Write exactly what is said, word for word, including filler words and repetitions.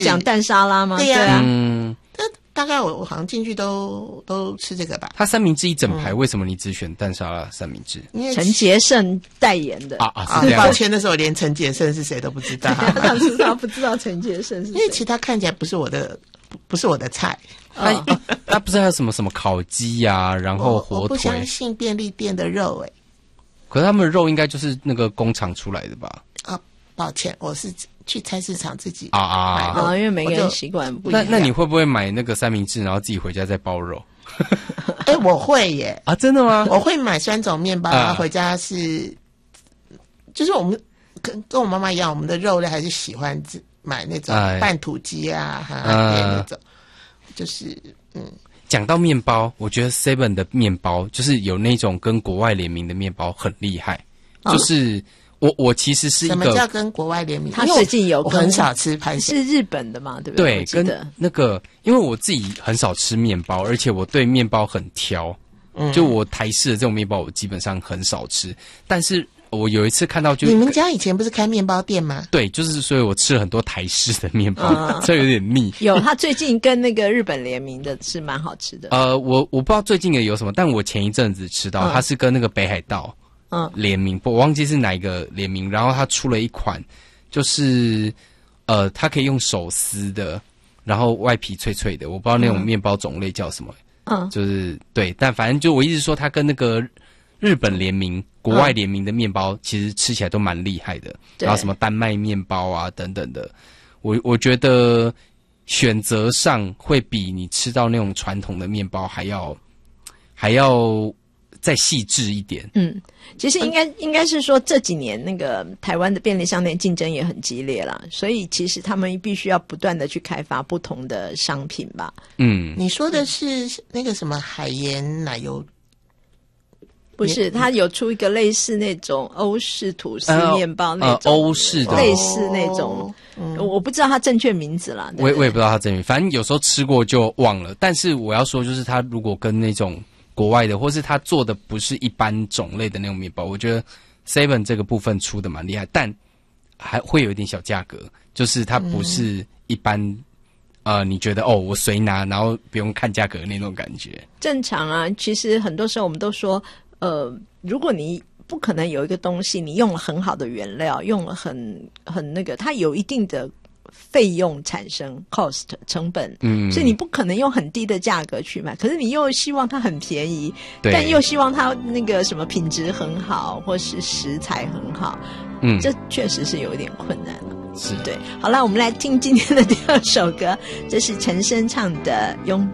讲蛋沙拉吗？ 对呀、 啊， 嗯， 大概我我好像进去都都吃这个吧。 它三明治一整排，嗯、为什么你只选蛋沙拉三明治？ 因为陈杰胜代言的啊啊，是这样。 抱歉，那时候连陈杰胜是谁都不知道。 当时他不知道陈杰胜是谁， 因为其他看起来不是我的，不是我的菜。 他、哦、他不是还有什么什么烤鸡呀、啊，然后火腿。 我不相信便利店的肉哎、欸。 可是他们的肉应该就是那个工厂出来的吧？ 啊，抱歉，我是去菜市场自己啊啊啊，因为每个人习惯不一样。 那那你会不会买那个三明治，然后自己回家再包肉？ 哎、欸，我会耶！ 啊，真的吗？ 我会买酸种面包，然后回家是，啊、就是我们跟跟我妈妈一样，我们的肉类还是喜欢买那种半土鸡啊，哈、哎，那种，就是嗯。 讲到面包，我觉得 Seven 的面包就是有那种跟国外联名的面包很厉害。哦、就是我我其实是一个什么叫跟国外联名？ 他最近有我很少吃排是日本的嘛，对不对？ 对，跟那个因为我自己很少吃面包，而且我对面包很挑。嗯，就我台式的这种面包，我基本上很少吃。但是我有一次看到就，就你们家以前不是开面包店吗？ 对，就是所以我吃了很多台式的面包，嗯、这有点腻。 有，他最近跟那个日本联名的是蛮好吃的。 呃，我我不知道最近的有什么，但我前一阵子吃到，嗯、它是跟那个北海道嗯联名，我忘记是哪一个联名，然后它出了一款，就是呃，它可以用手撕的，然后外皮脆脆的，我不知道那种面包种类叫什么，嗯，就是对，但反正就我一直说它跟那个日本联名。国外联名的面包其实吃起来都蛮厉害的，然后什么丹麦面包啊等等的，我我觉得选择上会比你吃到那种传统的面包还要还要再细致一点。 嗯，其实应该应该是说这几年那个台湾的便利商店竞争也很激烈啦，所以其实他们必须要不断的去开发不同的商品吧。 嗯， 你说的是那个什么海盐奶油？ 不是，它有出一个类似那种欧式吐司面包那种， 呃，欧式的类似那种，嗯、我不知道它正确名字啦。 我我也不知道它正确，反正有时候吃过就忘了。但是我要说，就是它如果跟那种国外的，或是它做的不是一般种类的那种面包，我觉得 Seven 这个部分出的蛮厉害，但还会有一点小价格，就是它不是一般。嗯呃，你觉得哦，我随拿，然后不用看价格那种感觉？ 正常啊，其实很多时候我们都说，呃，如果你不可能有一个东西，你用了很好的原料，用了很很那个，它有一定的费用产生 cost 成本，嗯，所以你不可能用很低的价格去买，可是你又希望它很便宜，但又希望它那个什么品质很好，或是食材很好，嗯，这确实是有一点困难了。 是对，好了，我们来听今天的第二首歌，这是陈升唱的《拥